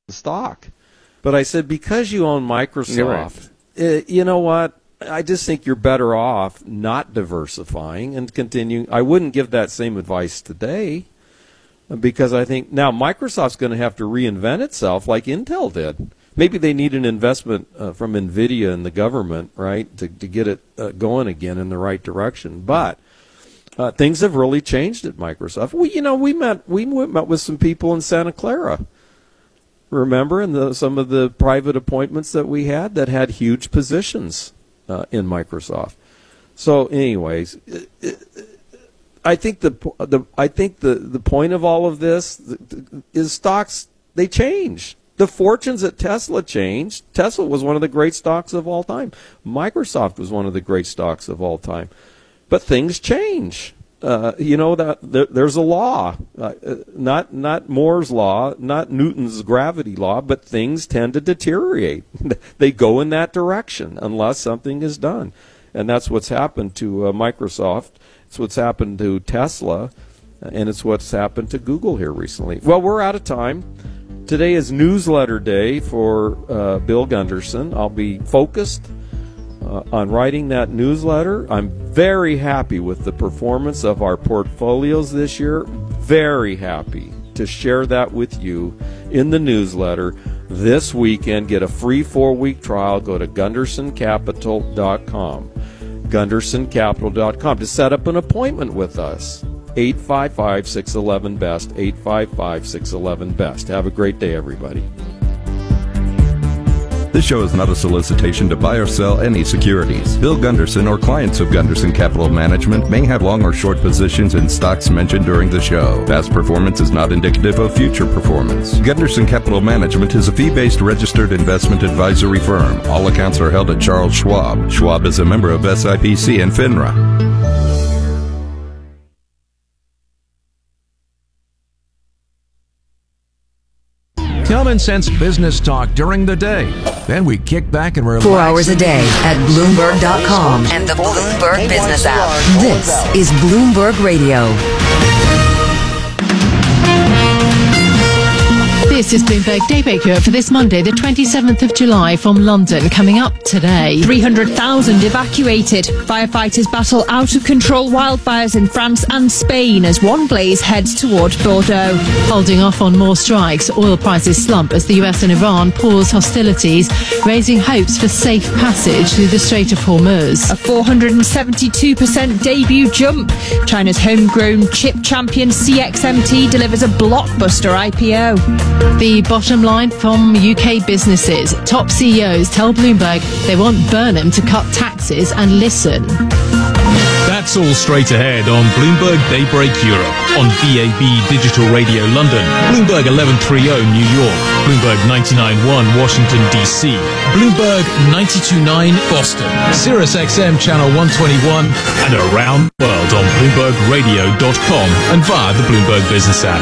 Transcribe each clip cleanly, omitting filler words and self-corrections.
stock. But I said, because you own Microsoft, you know what? I just think you're better off not diversifying and continuing. I wouldn't give that same advice today, because I think now Microsoft's going to have to reinvent itself like Intel did. Maybe they need an investment from NVIDIA and the government, right, to get it going again in the right direction. But things have really changed at Microsoft. We met with some people in Santa Clara. Remember, in some of the private appointments that we had huge positions in Microsoft. So, anyways, I think the point of all of this is stocks, they change. The fortunes at Tesla changed. Tesla was one of the great stocks of all time. Microsoft was one of the great stocks of all time. But things change. There's a law, not Moore's law, not Newton's gravity law, but things tend to deteriorate. They go in that direction unless something is done. And that's what's happened to Microsoft. It's what's happened to Tesla, and it's what's happened to Google here recently. Well, we're out of time. Today is newsletter day for Bill Gunderson. I'll be focused on writing that newsletter. I'm very happy with the performance of our portfolios this year. Very happy to share that with you in the newsletter this weekend. Get a free 4-week trial. Go to GundersonCapital.com. GundersonCapital.com to set up an appointment with us. 855-611-BEST, 855-611-BEST. Have a great day, everybody. This show is not a solicitation to buy or sell any securities. Bill Gunderson or clients of Gunderson Capital Management may have long or short positions in stocks mentioned during the show. Past performance is not indicative of future performance. Gunderson Capital Management is a fee-based registered investment advisory firm. All accounts are held at Charles Schwab. Schwab is a member of SIPC and FINRA. Common sense business talk during the day. Then we kick back and relax. 4 hours a day at Bloomberg.com and the Bloomberg Business app. This is Bloomberg Radio. This is Bloomberg Daybreak Europe for this Monday, the 27th of July from London. Coming up today, 300,000 evacuated. Firefighters battle out of control wildfires in France and Spain as one blaze heads toward Bordeaux. Holding off on more strikes, oil prices slump as the US and Iran pause hostilities, raising hopes for safe passage through the Strait of Hormuz. A 472% debut jump. China's homegrown chip champion CXMT delivers a blockbuster IPO. The bottom line from UK businesses. Top CEOs tell Bloomberg they want Burnham to cut taxes and listen. That's all straight ahead on Bloomberg Daybreak Europe, on DAB Digital Radio London, Bloomberg 1130 New York, Bloomberg 99.1 Washington DC, Bloomberg 92.9 Boston, Sirius XM Channel 121, and around the world on BloombergRadio.com and via the Bloomberg Business app.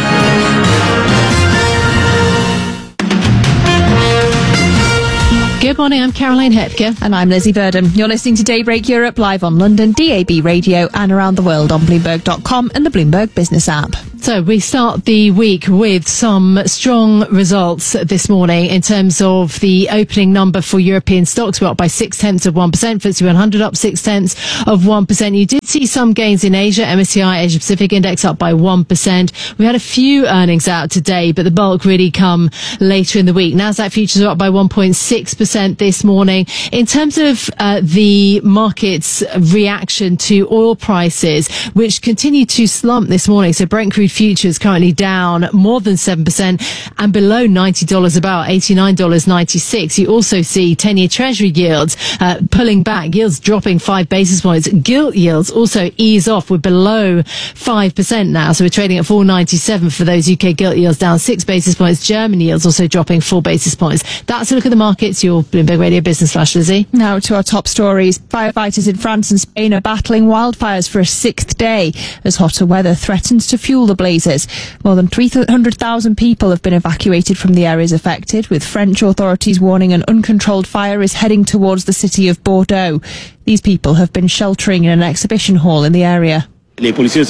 Good morning, I'm Caroline Hepker. And I'm Lizzie Verdon. You're listening to Daybreak Europe live on London, DAB Radio, and around the world on Bloomberg.com and the Bloomberg Business app. So we start the week with some strong results this morning in terms of the opening number for European stocks. We're up by 0.6%. FTSE 100 up 0.6%. You did see some gains in Asia. MSCI Asia Pacific Index up by 1%. We had a few earnings out today, but the bulk really come later in the week. Nasdaq futures are up by 1.6% this morning. In terms of the market's reaction to oil prices, which continue to slump this morning, so Brent crude futures currently down more than 7% and below $90 a barrel, $89.96. You also see 10-year Treasury yields pulling back, yields dropping 5 basis points. Gilt yields also ease off. We're below 5% now, so we're trading at 4.97 for those UK gilt yields, down 6 basis points. German yields also dropping 4 basis points. That's a look at the markets. Your Bloomberg Radio Business Flash, Lizzie. Now to our top stories. Firefighters in France and Spain are battling wildfires for a 6th day as hotter weather threatens to fuel the blazes. More than 300,000 people have been evacuated from the areas affected, with French authorities warning an uncontrolled fire is heading towards the city of Bordeaux. These people have been sheltering in an exhibition hall in the area. The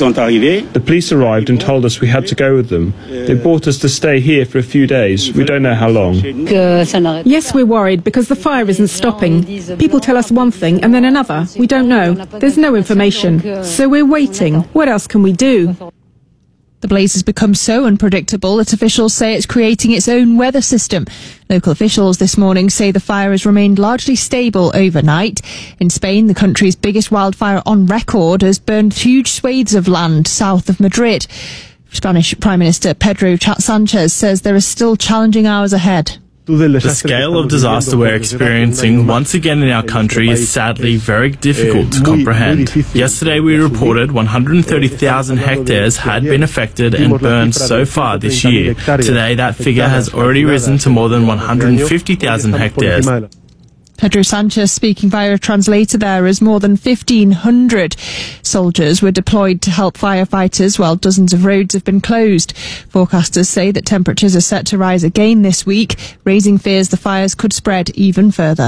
police arrived and told us we had to go with them. They brought us to stay here for a few days. We don't know how long. Yes, we're worried because the fire isn't stopping. People tell us one thing and then another. We don't know. There's no information. So we're waiting. What else can we do? The blaze has become so unpredictable that officials say it's creating its own weather system. Local officials this morning say the fire has remained largely stable overnight. In Spain, the country's biggest wildfire on record has burned huge swathes of land south of Madrid. Spanish Prime Minister Pedro Sanchez says there are still challenging hours ahead. The scale of disaster we're experiencing once again in our country is sadly very difficult to comprehend. Yesterday we reported 130,000 hectares had been affected and burned so far this year. Today that figure has already risen to more than 150,000 hectares. Pedro Sanchez speaking via a translator there as more than 1,500 soldiers were deployed to help firefighters while dozens of roads have been closed. Forecasters say that temperatures are set to rise again this week, raising fears the fires could spread even further.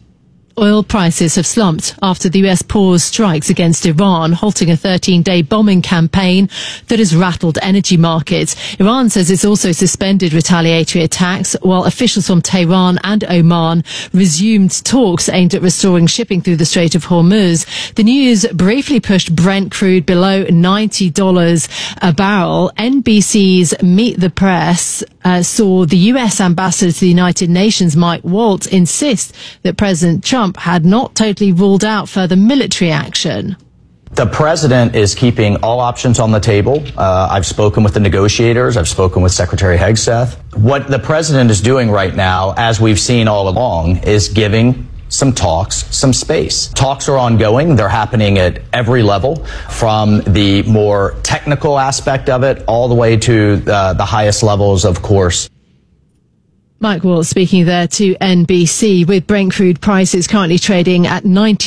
Oil prices have slumped after the US paused strikes against Iran, halting a 13-day bombing campaign that has rattled energy markets. Iran says it's also suspended retaliatory attacks, while officials from Tehran and Oman resumed talks aimed at restoring shipping through the Strait of Hormuz. The news briefly pushed Brent crude below $90 a barrel. NBC's Meet the Press saw the US ambassador to the United Nations, Mike Waltz, insist that President Trump had not totally ruled out further military action. The president is keeping all options on the table. I've spoken with the negotiators. I've spoken with Secretary Hegseth. What the president is doing right now, as we've seen all along, is giving some talks, some space. Talks are ongoing. They're happening at every level, from the more technical aspect of it all the way to the highest levels, of course. Mike Waltz speaking there to NBC, with Brent crude prices currently trading at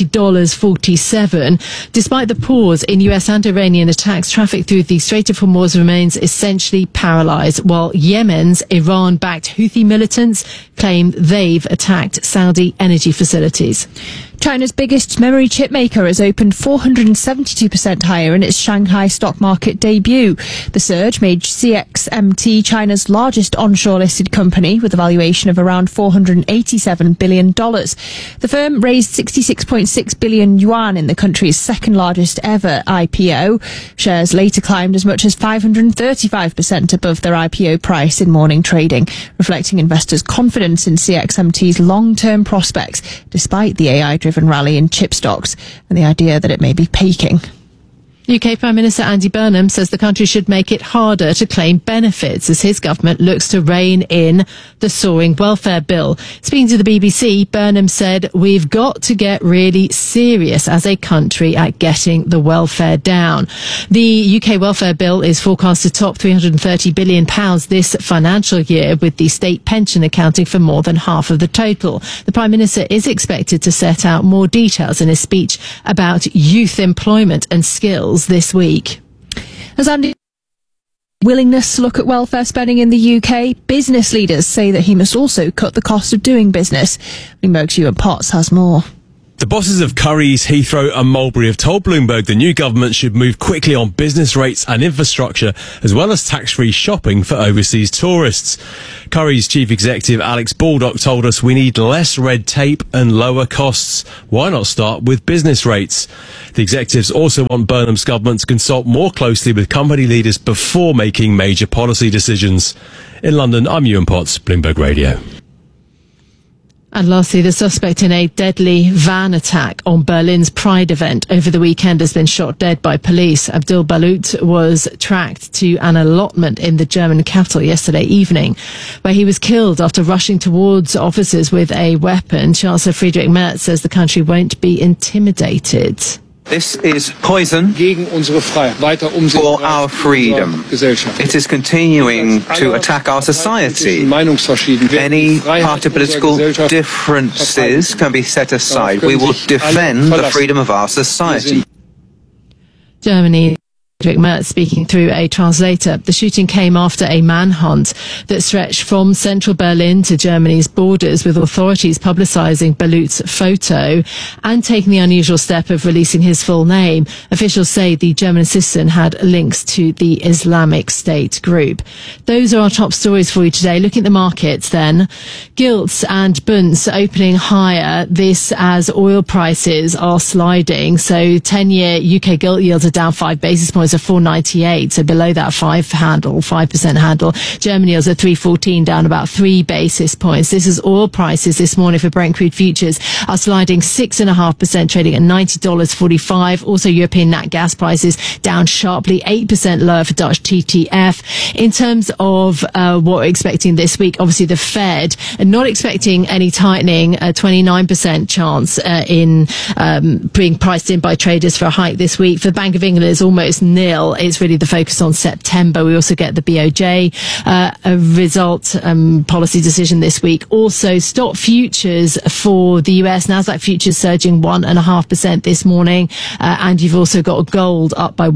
$90.47. Despite the pause in US and Iranian attacks, traffic through the Strait of Hormuz remains essentially paralyzed, while Yemen's Iran-backed Houthi militants claim they've attacked Saudi energy facilities. China's biggest memory chip maker has opened 472% higher in its Shanghai stock market debut. The surge made CXMT China's largest onshore listed company, with a valuation of around $487 billion. The firm raised 66.6 billion yuan in the country's second largest ever IPO. Shares later climbed as much as 535% above their IPO price in morning trading, reflecting investors' confidence in CXMT's long-term prospects, despite the AI-driven rally in chip stocks and the idea that it may be peaking. UK Prime Minister Andy Burnham says the country should make it harder to claim benefits as his government looks to rein in the soaring welfare bill. Speaking to the BBC, Burnham said, "We've got to get really serious as a country at getting the welfare down." The UK welfare bill is forecast to top £330 billion this financial year, with the state pension accounting for more than half of the total. The Prime Minister is expected to set out more details in his speech about youth employment and skills this week. As Andy willingness to look at welfare spending in the UK, business leaders say that he must also cut the cost of doing business. Bloomberg's Ewan Potts has more. The bosses of Currys, Heathrow and Mulberry have told Bloomberg the new government should move quickly on business rates and infrastructure, as well as tax-free shopping for overseas tourists. Currys chief executive Alex Baldock told us we need less red tape and lower costs. Why not start with business rates? The executives also want Burnham's government to consult more closely with company leaders before making major policy decisions. In London, I'm Ewan Potts, Bloomberg Radio. And lastly, the suspect in a deadly van attack on Berlin's Pride event over the weekend has been shot dead by police. Abdul Balut was tracked to an allotment in the German capital yesterday evening, where he was killed after rushing towards officers with a weapon. Chancellor Friedrich Merz says the country won't be intimidated. This is poison for our freedom. It is continuing to attack our society. Any party political differences can be set aside. We will defend the freedom of our society. Germany Mertz speaking through a translator. The shooting came after a manhunt that stretched from central Berlin to Germany's borders, with authorities publicising Balut's photo and taking the unusual step of releasing his full name. Officials say the German citizen had links to the Islamic State group. Those are our top stories for you today. Looking at the markets then, gilts and bunds opening higher, this as oil prices are sliding. So 10-year UK gilt yields are down 5 basis points at 4.98, so below that 5% handle. German yields are 3.14, down about 3 basis points. This is oil prices this morning for Brent crude futures are sliding 6.5%, trading at $90.45. Also, European nat gas prices down sharply 8% lower for Dutch TTF. In terms of what we're expecting this week, obviously the Fed are not expecting any tightening, a 29% chance in being priced in by traders for a hike this week. For the Bank of England, it's almost nil. It's really the focus on September. We also get the BOJ result policy decision this week. Also, stock futures for the US, Nasdaq futures surging 1.5% this morning, and you've also got gold up by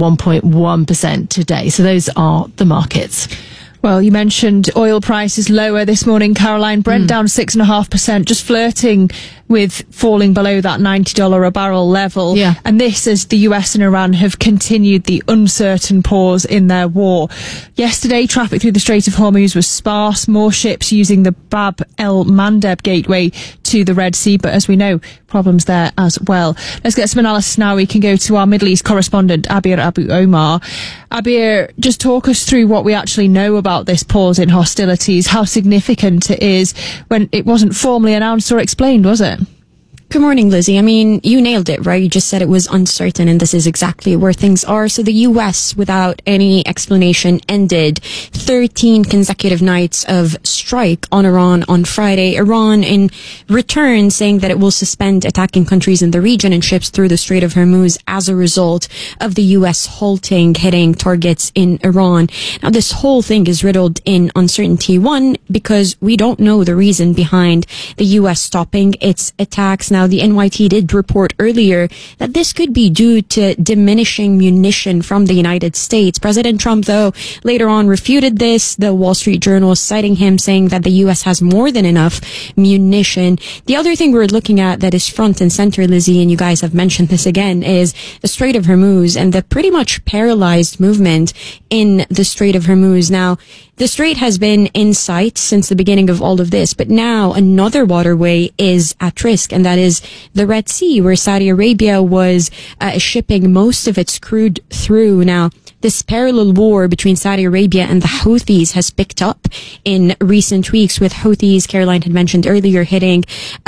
1.1% today. So those are the markets. Well, you mentioned oil prices lower this morning, Caroline. Brent down 6.5%, just flirting with falling below that $90 a barrel level. Yeah. And this as the US and Iran have continued the uncertain pause in their war. Yesterday, traffic through the Strait of Hormuz was sparse, more ships using the Bab el-Mandeb gateway to the Red Sea, but as we know, problems there as well. Let's get some analysis now. We can go to our Middle East correspondent, Abir Abu Omar. Abir, just talk us through what we actually know about this pause in hostilities, how significant it is when it wasn't formally announced or explained, was it? Good morning, Lizzie. I mean, you nailed it, right? You just said it was uncertain, and this is exactly where things are. So the U.S., without any explanation, ended 13 consecutive nights of strike on Iran on Friday. Iran, in return, saying that it will suspend attacking countries in the region and ships through the Strait of Hormuz as a result of the U.S. hitting targets in Iran. Now, this whole thing is riddled in uncertainty. One, because we don't know the reason behind the U.S. stopping its attacks. Now, the NYT did report earlier that this could be due to diminishing munition from the United States. President Trump, though, later on refuted this. The Wall Street Journal citing him, saying that the U.S. has more than enough munition. The other thing we're looking at that is front and center, Lizzie, and you guys have mentioned this again, is the Strait of Hormuz and the pretty much paralyzed movement in the Strait of Hormuz. Now, the strait has been in sight since the beginning of all of this, but now another waterway is at risk, and that is the Red Sea, where Saudi Arabia was shipping most of its crude through. Now, this parallel war between Saudi Arabia and the Houthis has picked up in recent weeks, with Houthis, Caroline had mentioned earlier, hitting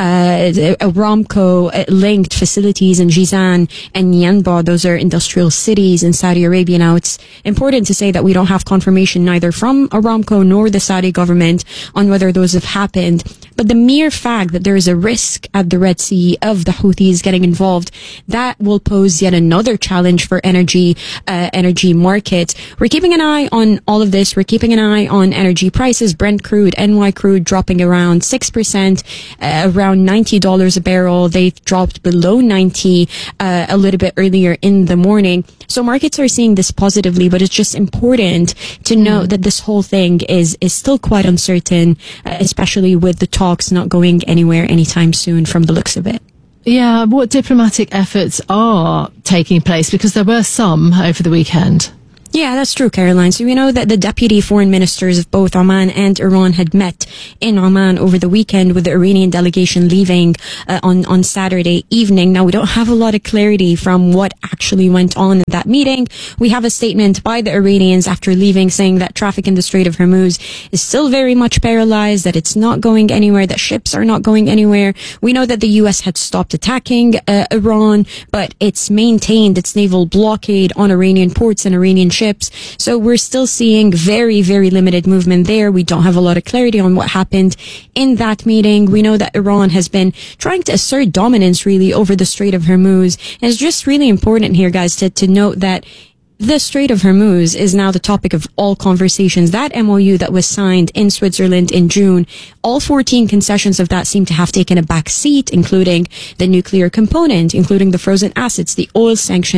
Aramco-linked facilities in Jizan and Yanbu. Those are industrial cities in Saudi Arabia. Now, it's important to say that we don't have confirmation neither from Aramco nor the Saudi government on whether those have happened. But the mere fact that there is a risk at the Red Sea of the Houthis getting involved, that will pose yet another challenge for energy markets. We're keeping an eye on all of this. We're keeping an eye on energy prices. Brent crude, NY crude dropping around 6%, around $90 a barrel. They've dropped below 90 a little bit earlier in the morning. So markets are seeing this positively, but it's just important to note that this whole thing is still quite uncertain, especially with the talks not going anywhere anytime soon from the looks of it. Yeah, what diplomatic efforts are taking place? Because there were some over the weekend. Yeah, that's true, Caroline. So we know that the deputy foreign ministers of both Oman and Iran had met in Oman over the weekend, with the Iranian delegation leaving on Saturday evening. Now, we don't have a lot of clarity from what actually went on in that meeting. We have a statement by the Iranians after leaving saying that traffic in the Strait of Hormuz is still very much paralyzed, that it's not going anywhere, that ships are not going anywhere. We know that the U.S. had stopped attacking Iran, but it's maintained its naval blockade on Iranian ports and Iranian ships. So we're still seeing very, very limited movement there. We don't have a lot of clarity on what happened in that meeting. We know that Iran has been trying to assert dominance really over the Strait of Hormuz. And it's just really important here, guys, to note that the Strait of Hormuz is now the topic of all conversations. That MOU that was signed in Switzerland in June, all 14 concessions of that seem to have taken a back seat, including the nuclear component, including the frozen assets, the oil sanctions,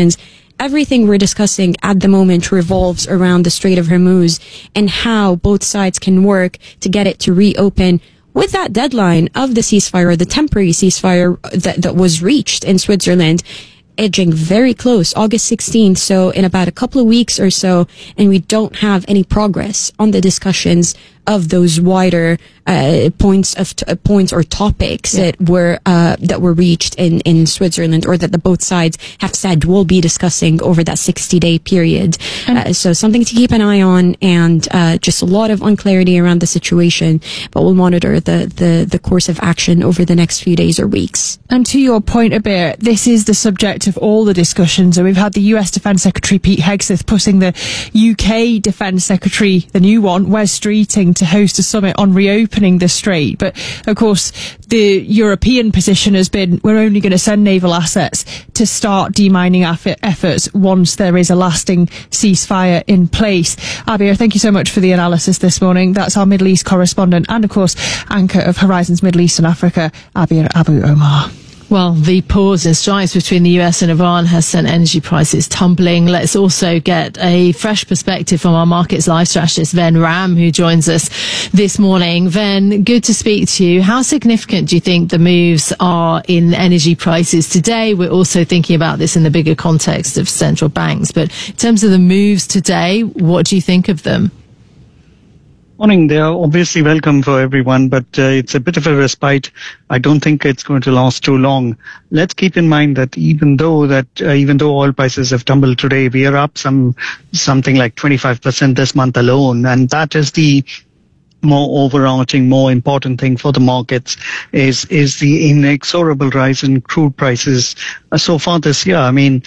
everything we're discussing at the moment revolves around the Strait of Hormuz and how both sides can work to get it to reopen with that deadline of the ceasefire, the temporary ceasefire that was reached in Switzerland, edging very close, August 16th, so in about a couple of weeks or so, and we don't have any progress on the discussions of those wider points or topics that were reached in Switzerland, or that the both sides have said we'll be discussing over that 60-day period. So something to keep an eye on, and just a lot of unclarity around the situation, but we'll monitor the course of action over the next few days or weeks. And to your point, Abir, this is the subject of all the discussions, and we've had the US Defence Secretary Pete Hegseth pushing the UK Defence Secretary, the new one, Wes Streeting, to host a summit on reopening the strait. But of course, the European position has been, we're only going to send naval assets to start demining efforts once there is a lasting ceasefire in place. Abir, thank you so much for the analysis this morning. That's our Middle East correspondent and, of course, anchor of Horizons Middle East and Africa, Abir Abu Omar. Well, the pause in strikes between the US and Iran has sent energy prices tumbling. Let's also get a fresh perspective from our markets live strategist, Ven Ram, who joins us this morning. Ven, good to speak to you. How significant do you think the moves are in energy prices today? We're also thinking about this in the bigger context of central banks. But in terms of the moves today, what do you think of them? Morning. They are obviously welcome for everyone, but it's a bit of a respite. I don't think it's going to last too long. Let's keep in mind that even though oil prices have tumbled today, we are up something like 25% this month alone, and that is the more overarching, more important thing for the markets is the inexorable rise in crude prices so far this year.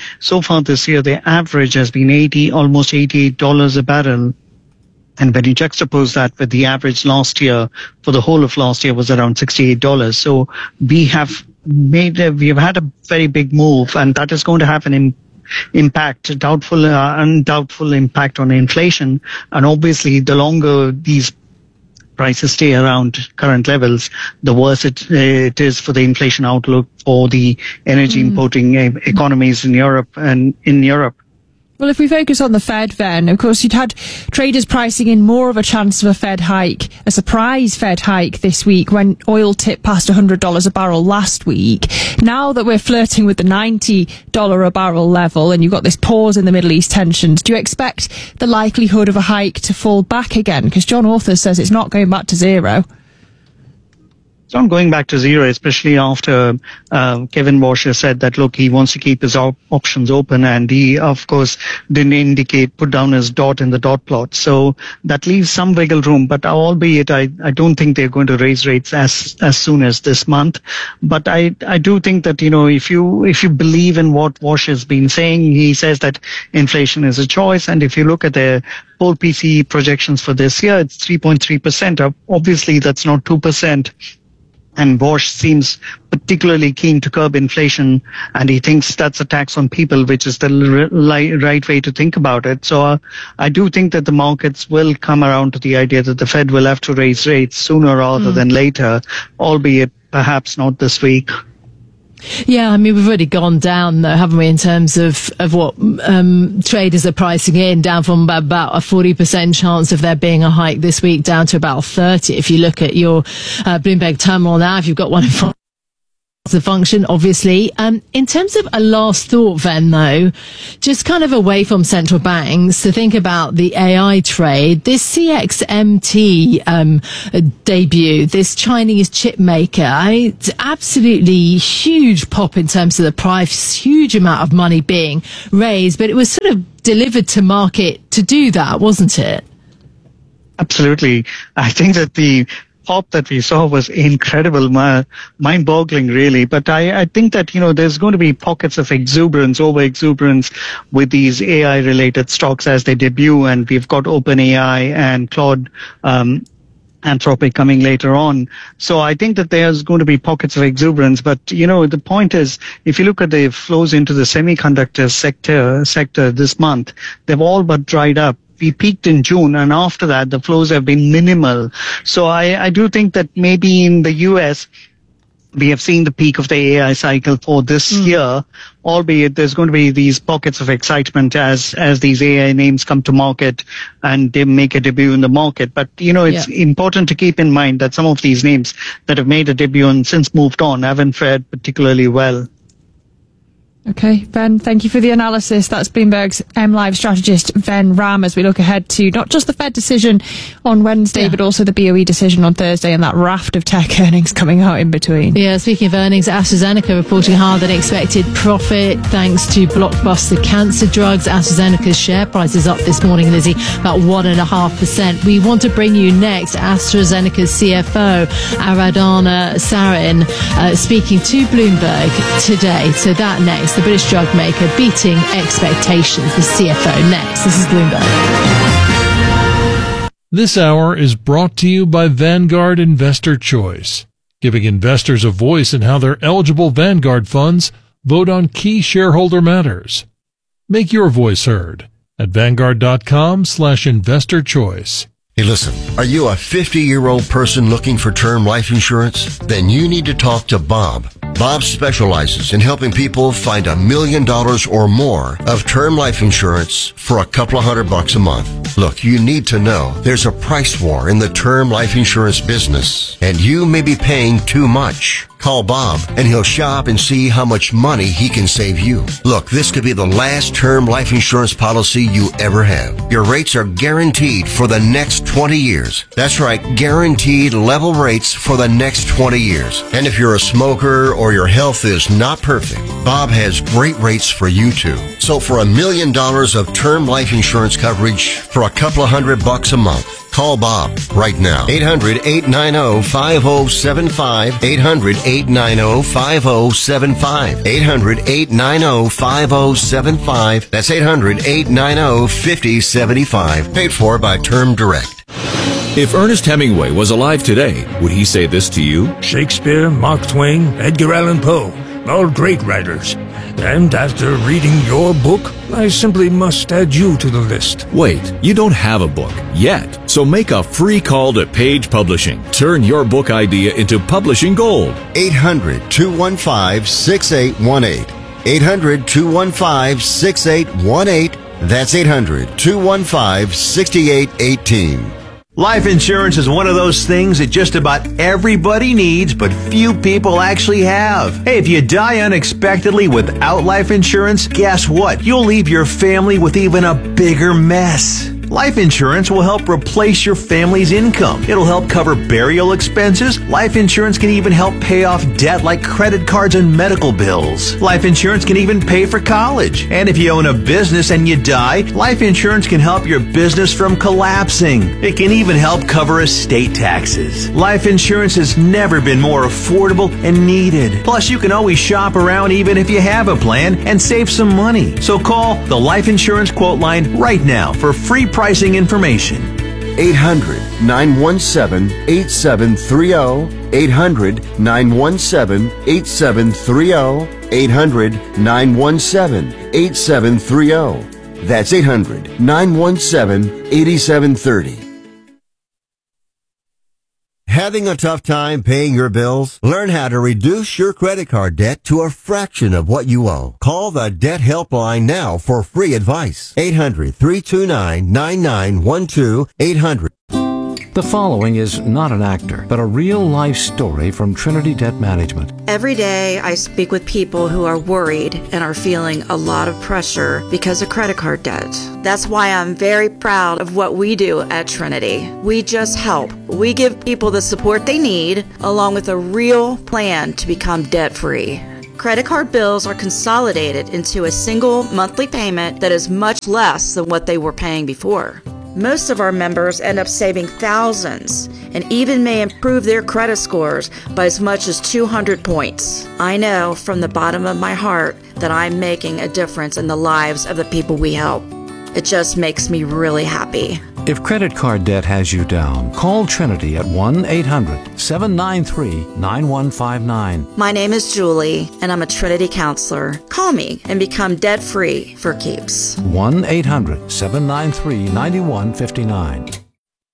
The average has been almost $88 a barrel. And when you juxtapose that with the average last year, for the whole of last year was around $68. So we have had a very big move, and that is going to have an undoubtful impact on inflation. And obviously, the longer these prices stay around current levels, the worse it is for the inflation outlook for the energy importing economies in Europe. Well, if we focus on the Fed, then, of course, you'd had traders pricing in more of a chance of a Fed hike, a surprise Fed hike this week when oil tipped past $100 a barrel last week. Now that we're flirting with the $90 a barrel level and you've got this pause in the Middle East tensions, do you expect the likelihood of a hike to fall back again? Because John Authers says it's not going back to zero. It's not going back to zero, especially after Kevin Walsh has said that, look, he wants to keep his options open, and he, of course, didn't put down his dot in the dot plot. So that leaves some wiggle room, but albeit I don't think they're going to raise rates as soon as this month. But I do think that, if you believe in what Walsh has been saying, he says that inflation is a choice, and if you look at the whole PCE projections for this year, it's 3.3%. Obviously, that's not 2%. And Walsh seems particularly keen to curb inflation, and he thinks that's a tax on people, which is the right way to think about it. So I do think that the markets will come around to the idea that the Fed will have to raise rates sooner rather than later, albeit perhaps not this week. Yeah, we've already gone down, though, haven't we, in terms of what traders are pricing in, down from about a 40% chance of there being a hike this week down to about 30%. If you look at your Bloomberg terminal now, if you've got one in front, the function, obviously. In terms of a last thought, then, though, just kind of away from central banks, to think about the AI trade, this CXMT debut, this Chinese chip maker, it's absolutely huge pop in terms of the price, huge amount of money being raised, but it was sort of delivered to market to do that, wasn't it? Absolutely. I think that the pop that we saw was incredible, mind-boggling, really. But I think that, there's going to be pockets of over-exuberance with these AI-related stocks as they debut, and we've got OpenAI and Claude Anthropic coming later on. So I think that there's going to be pockets of exuberance. But, the point is, if you look at the flows into the semiconductor sector this month, they've all but dried up. We peaked in June, and after that, the flows have been minimal. So I do think that maybe in the US, We have seen the peak of the AI cycle for this year, albeit there's going to be these pockets of excitement as these AI names come to market and they make a debut in the market. But, it's important to keep in mind that some of these names that have made a debut and since moved on haven't fared particularly well. Okay, Ben, thank you for the analysis. That's Bloomberg's MLive strategist, Ben Ram, as we look ahead to not just the Fed decision on Wednesday, but also the BOE decision on Thursday and that raft of tech earnings coming out in between. Yeah, speaking of earnings, AstraZeneca reporting higher than expected profit thanks to blockbuster cancer drugs. AstraZeneca's share price is up this morning, Lizzie, about 1.5%. We want to bring you next AstraZeneca's CFO, Aradhana Sarin, speaking to Bloomberg today. So that next. The British drug maker beating expectations. The CFO next. This is Bloomberg. This hour is brought to you by Vanguard Investor Choice, giving investors a voice in how their eligible Vanguard funds vote on key shareholder matters. Make your voice heard at Vanguard.com/investor choice. Hey, listen, are you a 50-year-old person looking for term life insurance? Then you need to talk to Bob. Bob specializes in helping people find $1 million or more of term life insurance for a couple of $100 a month. Look, you need to know there's a price war in the term life insurance business, and you may be paying too much. Call Bob, and he'll shop and see how much money he can save you. Look, this could be the last term life insurance policy you ever have. Your rates are guaranteed for the next 20 years. That's right, guaranteed level rates for the next 20 years. And if you're a smoker or your health is not perfect, Bob has great rates for you too. So for $1 million of term life insurance coverage for a couple of $100 a month, call Bob right now. 800-890-5075. 800-890-5075. 800-890-5075. That's 800-890-5075. Paid for by Term Direct. If Ernest Hemingway was alive today, would he say this to you? Shakespeare, Mark Twain, Edgar Allan Poe, all great writers. And after reading your book, I simply must add you to the list. Wait, you don't have a book yet. So make a free call to Page Publishing. Turn your book idea into publishing gold. 800-215-6818. 800-215-6818. That's 800-215-6818. Life insurance is one of those things that just about everybody needs, but few people actually have. Hey, if you die unexpectedly without life insurance, guess what? You'll leave your family with even a bigger mess. Life insurance will help replace your family's income. It'll help cover burial expenses. Life insurance can even help pay off debt like credit cards and medical bills. Life insurance can even pay for college. And if you own a business and you die, life insurance can help your business from collapsing. It can even help cover estate taxes. Life insurance has never been more affordable and needed. Plus, you can always shop around even if you have a plan and save some money. So call the Life Insurance Quote Line right now for free pricing information. 800-917-8730. 800-917-8730. 800-917-8730. That's 800-917-8730. Having a tough time paying your bills? Learn how to reduce your credit card debt to a fraction of what you owe. Call the Debt Helpline now for free advice. 800-329-9912. 800. The following is not an actor, but a real-life story from Trinity Debt Management. Every day I speak with people who are worried and are feeling a lot of pressure because of credit card debt. That's why I'm very proud of what we do at Trinity. We just help. We give people the support they need, along with a real plan to become debt-free. Credit card bills are consolidated into a single monthly payment that is much less than what they were paying before. Most of our members end up saving thousands and even may improve their credit scores by as much as 200 points. I know from the bottom of my heart that I'm making a difference in the lives of the people we help. It just makes me really happy. If credit card debt has you down, call Trinity at 1-800-793-9159. My name is Julie, and I'm a Trinity counselor. Call me and become debt-free for keeps. 1-800-793-9159.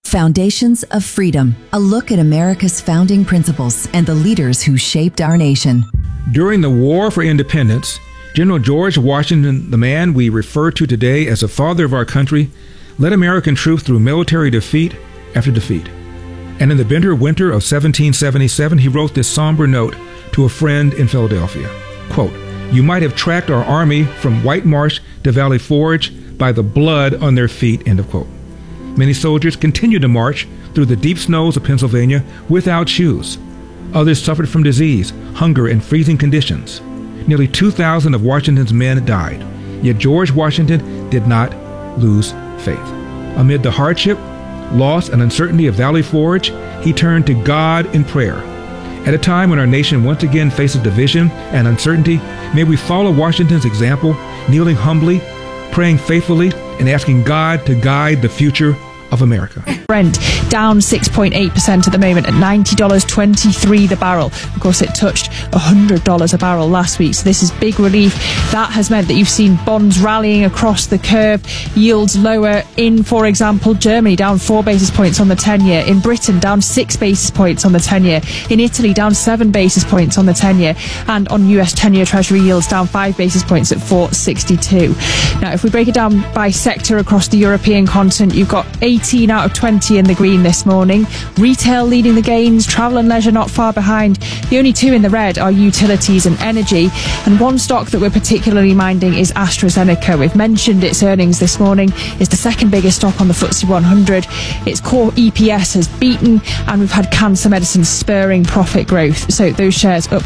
Foundations of Freedom, a look at America's founding principles and the leaders who shaped our nation. During the War for Independence, General George Washington, the man we refer to today as the father of our country, led American troops through military defeat after defeat. And in the bitter winter of 1777, he wrote this somber note to a friend in Philadelphia. Quote, "You might have tracked our army from White Marsh to Valley Forge by the blood on their feet," end of quote. Many soldiers continued to march through the deep snows of Pennsylvania without shoes. Others suffered from disease, hunger, and freezing conditions. Nearly 2,000 of Washington's men died. Yet George Washington did not lose faith. Amid the hardship, loss, and uncertainty of Valley Forge, he turned to God in prayer. At a time when our nation once again faces division and uncertainty, may we follow Washington's example, kneeling humbly, praying faithfully, and asking God to guide the future of America. Brent down 6.8% at the moment at $90.23 the barrel. Of course, it touched $100 a barrel last week, so this is big relief. That has meant that you've seen bonds rallying across the curve, yields lower in, for example, Germany down 4 basis points on the 10-year, in Britain down 6 basis points on the 10-year, in Italy down 7 basis points on the 10-year, and on US 10-year Treasury yields down 5 basis points at 4.62. Now, if we break it down by sector across the European continent, you've got 18 out of 20 in the green this morning. Retail leading the gains, travel and leisure not far behind. The only two in the red are utilities and energy. And one stock that we're particularly minding is AstraZeneca. We've mentioned its earnings this morning. It's the second biggest stock on the FTSE 100. Its core EPS has beaten, and we've had cancer medicine spurring profit growth. So those shares up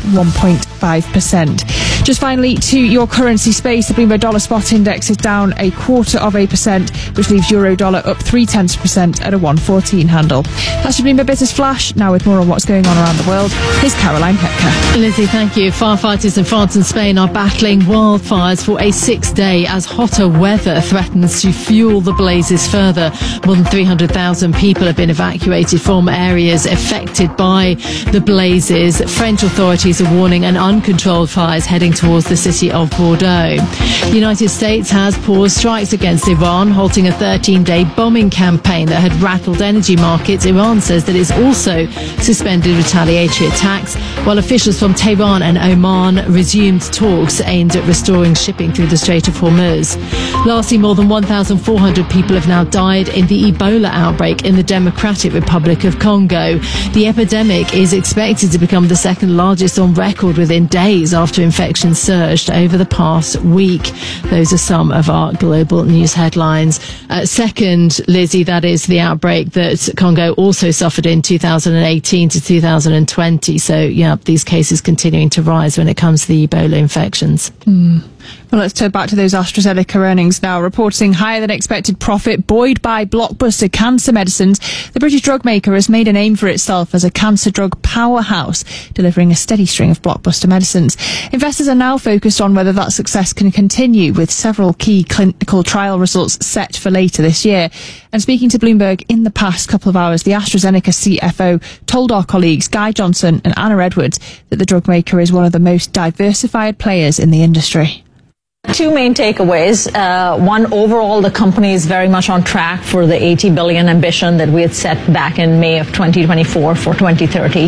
1.5%. Just finally, to your currency space, the Bloomberg Dollar Spot Index is down 0.25%, which leaves euro dollar up 0.3% at a 114 handle. That's your Bloomberg Business Flash. Now with more on what's going on around the world, here's Caroline Hepker. Lizzie, thank you. Firefighters in France and Spain are battling wildfires for a 6th day as hotter weather threatens to fuel the blazes further. More than 300,000 people have been evacuated from areas affected by the blazes. French authorities are warning an uncontrolled fires heading towards the city of Bordeaux. The United States has paused strikes against Iran, halting a 13-day bombing campaign that had rattled energy markets. Iran says that it's also suspended retaliatory attacks, while officials from Tehran and Oman resumed talks aimed at restoring shipping through the Strait of Hormuz. Lastly, more than 1,400 people have now died in the Ebola outbreak in the Democratic Republic of Congo. The epidemic is expected to become the second largest on record within days after infections surged over the past week. Those are some of our global news headlines. Second, Lizzie, that is the outbreak that Congo also suffered in 2018 to 2020. So, yeah, these cases continuing to rise when it comes to the Ebola infections. Well, let's turn back to those AstraZeneca earnings now. Reporting higher than expected profit buoyed by blockbuster cancer medicines, the British drug maker has made a name for itself as a cancer drug powerhouse, delivering a steady string of blockbuster medicines. Investors are now focused on whether that success can continue, with several key clinical trial results set for later this year. And speaking to Bloomberg in the past couple of hours, the AstraZeneca CFO told our colleagues Guy Johnson and Anna Edwards that the drug maker is one of the most diversified players in the industry. Two main takeaways. One, overall, the company is very much on track for the 80 billion ambition that we had set back in May of 2024 for 2030.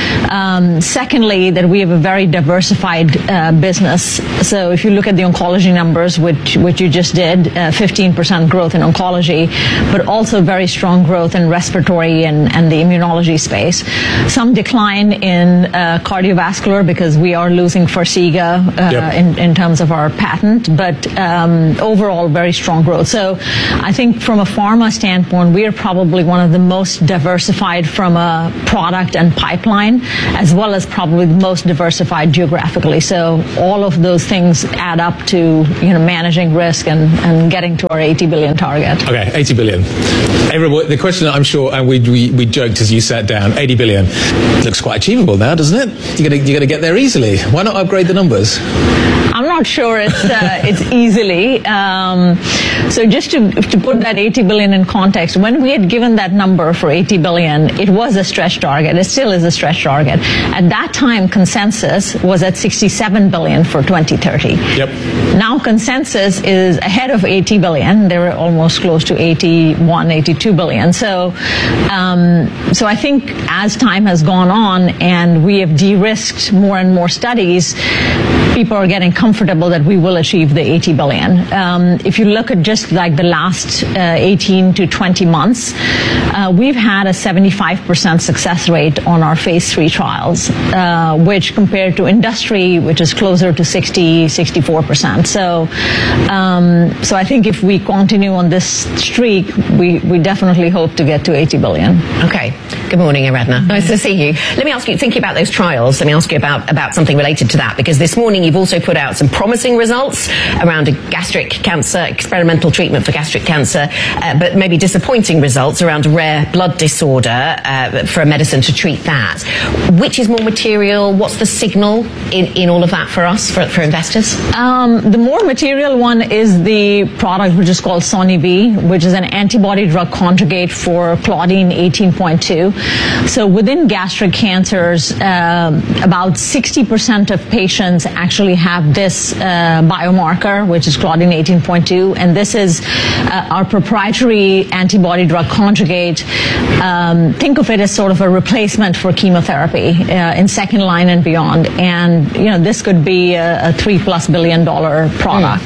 Secondly, that we have a very diversified business. So if you look at the oncology numbers, which you just did, 15% growth in oncology, but also very strong growth in respiratory and the immunology space. Some decline in cardiovascular because we are losing Farxiga in terms of our patent. But overall, very strong growth. So I think from a pharma standpoint, we are probably one of the most diversified from a product and pipeline, as well as probably the most diversified geographically. So all of those things add up to managing risk and getting to our 80 billion target. Okay, 80 billion. Everyone, the question I'm sure, and we joked as you sat down, 80 billion looks quite achievable now, doesn't it? You're going to get there easily. Why not upgrade the numbers? I'm not sure it's it's easily. So just to put that 80 billion in context, when we had given that number for 80 billion, it was a stretch target. It still is a stretch target. At that time, consensus was at 67 billion for 2030. Yep. Now consensus is ahead of 80 billion. They were almost close to 81, 82 billion. So I think as time has gone on and we have de-risked more and more studies, people are getting comfortable that we will achieve the 80 billion. If you look at just like the last 18 to 20 months, we've had a 75% success rate on our phase 3 trials, which compared to industry, which is closer to 60, 64%. So I think if we continue on this streak, we definitely hope to get to 80 billion. Okay. Good morning, Aradhana. Nice to see you. Let me ask you, thinking about those trials, let me ask you about something related to that, because this morning you've also put out some promising results around a gastric cancer, experimental treatment for gastric cancer, but maybe disappointing results around a rare blood disorder for a medicine to treat that. Which is more material? What's the signal in all of that for us, for investors? The more material one is the product which is called Soni-V, which is an antibody drug conjugate for Claudin 18.2. So within gastric cancers, about 60% of patients actually have this biomarker, which is Claudin 18.2, and this is our proprietary antibody drug conjugate. Think of it as sort of a replacement for chemotherapy in second line and beyond. And this could be a $3+ billion product.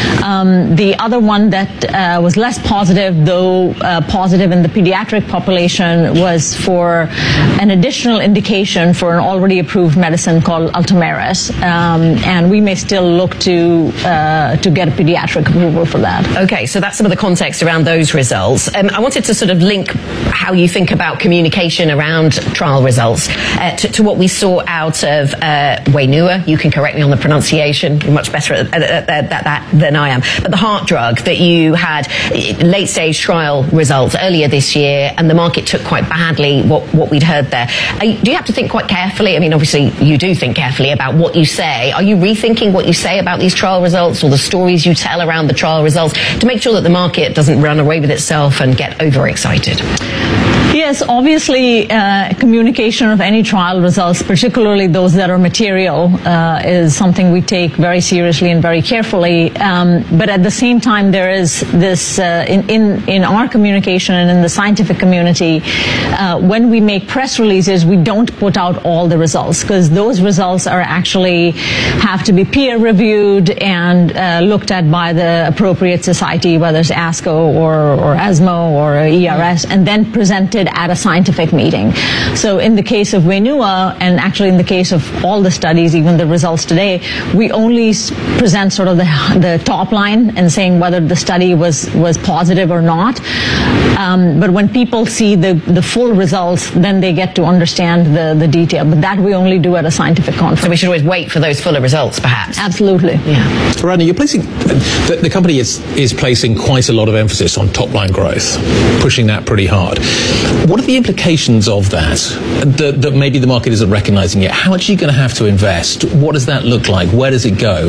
The other one that was less positive, though positive in the pediatric population, was for an additional indication for an already approved medicine called Ultomiris, and we may still look to get a pediatric approval for that. Okay, so that's some of the context around those results. I wanted to sort of link how you think about communication around trial results to what we saw out of Wainua. You can correct me on the pronunciation. You're much better at that than I am. But the heart drug that you had late stage trial results earlier this year, and the market took quite badly what we'd heard there. Do you have to think quite carefully? I mean, obviously you do think carefully about what you say. Are you rethinking what you say about these trial results or the stories you tell around the trial results to make sure that the market doesn't run away with itself and get overexcited? Yes, obviously, communication of any trial results, particularly those that are material, is something we take very seriously and very carefully. But at the same time, there is this in our communication and in the scientific community. When we make press releases, we don't put out all the results, because those results are actually have to be peer reviewed and looked at by the appropriate society, whether it's ASCO or ESMO or ERS, and then presented at a scientific meeting. So in the case of Wainua, and actually in the case of all the studies, even the results today, we only present sort of the top line and saying whether the study was positive or not. But when people see the full results, then they get to understand the detail. But that we only do at a scientific conference. So we should always wait for those fuller results, perhaps. Absolutely. Yeah. Radhana, you're placing the company is placing quite a lot of emphasis on top line growth, pushing that pretty hard. What are the implications of that maybe the market isn't recognizing yet? How much are you going to have to invest? What does that look like? Where does it go?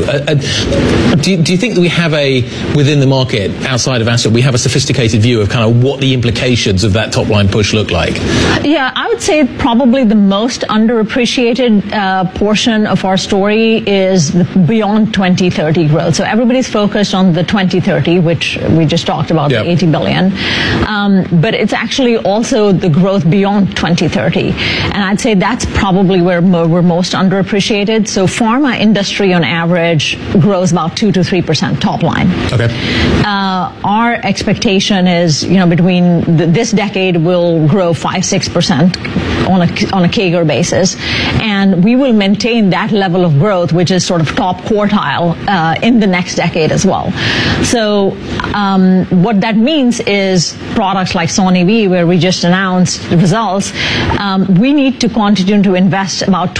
Do you think that we have within the market, outside of asset, we have a sophisticated view of kind of what the implications of that top line push look like? Yeah, I would say probably the most underappreciated portion of our story is the beyond 2030 growth. So everybody's focused on the 2030, which we just talked about, the 80 billion. But it's actually also the growth beyond 2030. And I'd say that's probably where we're most underappreciated. So pharma industry on average grows about 2 to 3% top line. Okay. Our expectation is, between this decade will grow 5-6% on a CAGR basis, and we will maintain that level of growth, which is sort of top quartile, in the next decade as well. So what that means is products like Soni-V, where we just announced the results, we need to continue to invest about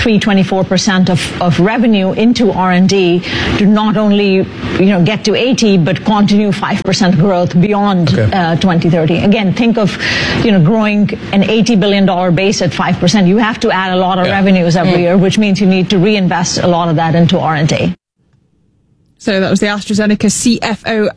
24% of revenue into R&D to not only get to 80, but continue 5% growth beyond 2030. Again, think of growing an $80 billion base at 5%. You have to add a lot of revenues every year, which means you need to reinvest a lot of that into R&D. So that was the AstraZeneca CFO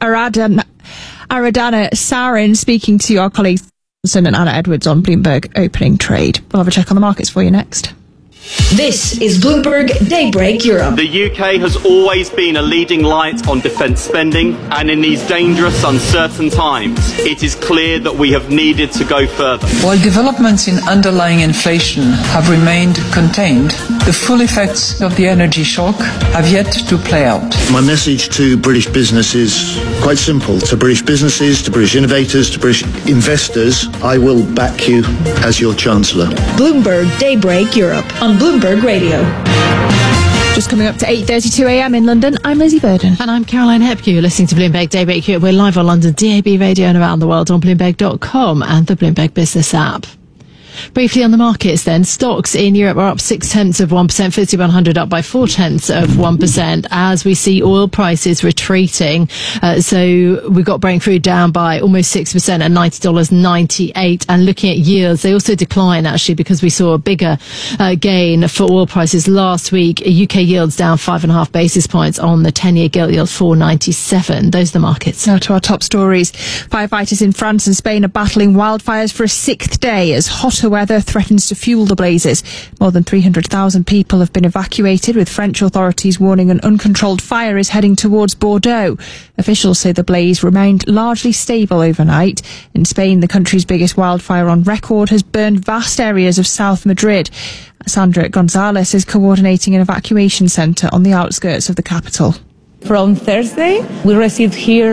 Aradhana Sarin speaking to our colleagues and Anna Edwards on Bloomberg Opening Trade. We'll have a check on the markets for you next. This is Bloomberg Daybreak Europe. The UK has always been a leading light on defence spending, and in these dangerous, uncertain times, it is clear that we have needed to go further. While developments in underlying inflation have remained contained, the full effects of the energy shock have yet to play out. My message to British business is quite simple. To British businesses, to British innovators, to British investors, I will back you as your Chancellor. Bloomberg Daybreak Europe on Bloomberg Radio. Just coming up to 8:32 a.m. in London, I'm Lizzie Burden. And I'm Caroline Hepke. You're listening to Bloomberg Daybreak Europe. We're live on London DAB radio and around the world on Bloomberg.com and the Bloomberg Business app. Briefly on the markets then, stocks in Europe are up 0.6%, FTSE 100 up by 0.4%, as we see oil prices retreating. So we've got Brent crude down by almost 6% at $90.98. And looking at yields, they also decline actually because we saw a bigger gain for oil prices last week. UK yields down 5.5 basis points on the 10-year gilt yield, 4.97. Those are the markets. Now to our top stories. Firefighters in France and Spain are battling wildfires for a 6th day as hotter weather threatens to fuel the blazes. More than 300,000 people have been evacuated, with French authorities warning an uncontrolled fire is heading towards Bordeaux. Officials say the blaze remained largely stable overnight. In Spain, the country's biggest wildfire on record has burned vast areas of South Madrid. Sandra Gonzalez is coordinating an evacuation centre on the outskirts of the capital. From Thursday, we received here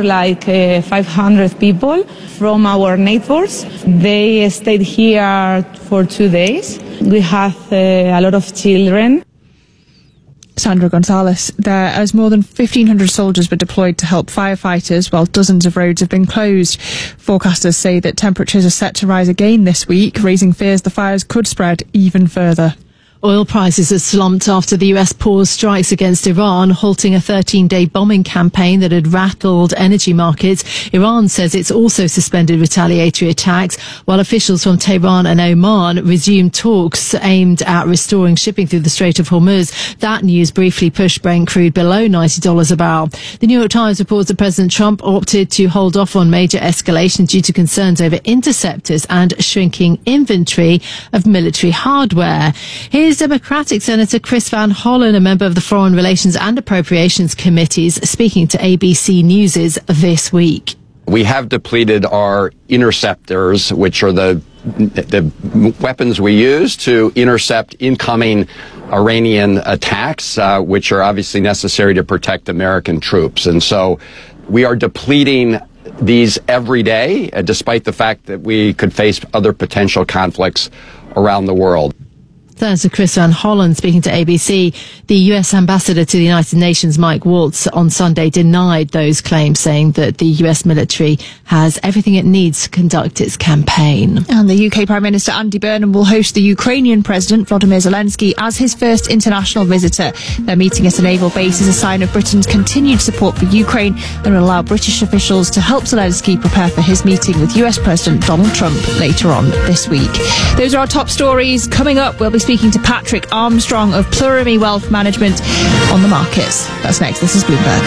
500 people from our neighbors. They stayed here for 2 days. We have a lot of children. Sandra Gonzalez there, as more than 1,500 soldiers were deployed to help firefighters while dozens of roads have been closed. Forecasters say that temperatures are set to rise again this week, raising fears the fires could spread even further. Oil prices have slumped after the US paused strikes against Iran, halting a 13-day bombing campaign that had rattled energy markets. Iran says it's also suspended retaliatory attacks, while officials from Tehran and Oman resumed talks aimed at restoring shipping through the Strait of Hormuz. That news briefly pushed Brent crude below $90 a barrel. The New York Times reports that President Trump opted to hold off on major escalation due to concerns over interceptors and shrinking inventory of military hardware. Here's Democratic Senator Chris Van Hollen, a member of the Foreign Relations and Appropriations Committees, speaking to ABC News' This Week. We have depleted our interceptors, which are the weapons we use to intercept incoming Iranian attacks, which are obviously necessary to protect American troops. And so we are depleting these every day, despite the fact that we could face other potential conflicts around the world. Senator Chris Van Hollen speaking to ABC. The US ambassador to the United Nations, Mike Waltz, on Sunday denied those claims, saying that the US military has everything it needs to conduct its campaign. And the UK Prime Minister Andy Burnham will host the Ukrainian President Volodymyr Zelensky as his first international visitor. Their meeting at a naval base is a sign of Britain's continued support for Ukraine and will allow British officials to help Zelensky prepare for his meeting with US President Donald Trump later on this week. Those are our top stories. Coming up, we'll be speaking to Patrick Armstrong of Plurimi Wealth Management on the markets. That's next. This is Bloomberg.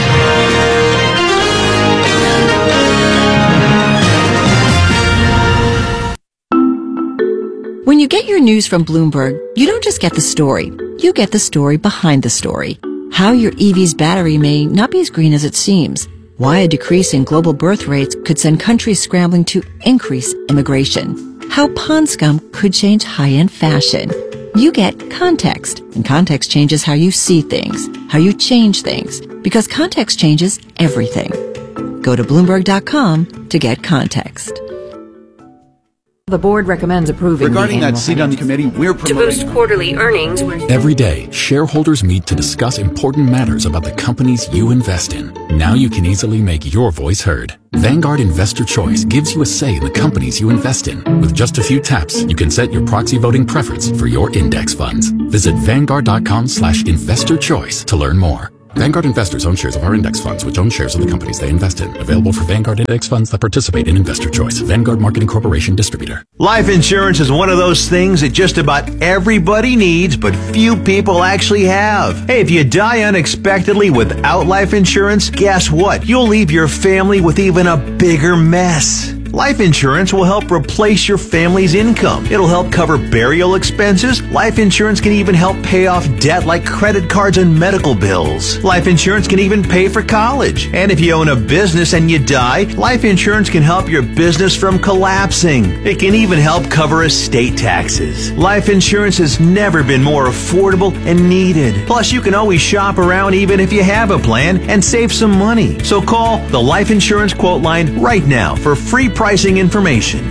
When you get your news from Bloomberg, you don't just get the story. You get the story behind the story. How your EV's battery may not be as green as it seems. Why a decrease in global birth rates could send countries scrambling to increase immigration. How pond scum could change high-end fashion. You get context, and context changes how you see things, how you change things, because context changes everything. Go to Bloomberg.com to get context. The board recommends approving regarding that seat on the committee, we're promoting to boost quarterly earnings. Every day, shareholders meet to discuss important matters about the companies you invest in. Now you can easily make your voice heard. Vanguard Investor Choice gives you a say in the companies you invest in. With just a few taps, you can set your proxy voting preference for your index funds. Visit Vanguard.com/investor choice to learn more. Vanguard investors own shares of our index funds, which own shares of the companies they invest in. Available for Vanguard index funds that participate in Investor Choice. Vanguard Marketing Corporation Distributor. Life insurance is one of those things that just about everybody needs, but few people actually have. Hey, if you die unexpectedly without life insurance, guess what? You'll leave your family with even a bigger mess. Life insurance will help replace your family's income. It'll help cover burial expenses. Life insurance can even help pay off debt like credit cards and medical bills. Life insurance can even pay for college. And if you own a business and you die, life insurance can help your business from collapsing. It can even help cover estate taxes. Life insurance has never been more affordable and needed. Plus, you can always shop around even if you have a plan and save some money. So call the Life Insurance Quote Line right now for free pricing information.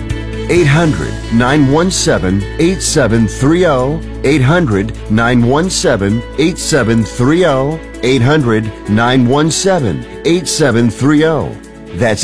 800-917-8730. 800-917-8730. 800-917-8730. That's